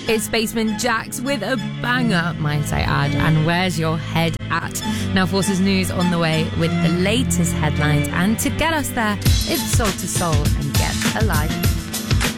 It's Spaceman Jax with a banger, might I add. And where's your head at? Now Forces News on the way with the latest headlines. And to get us there, it's Soul to Soul and Get Alive.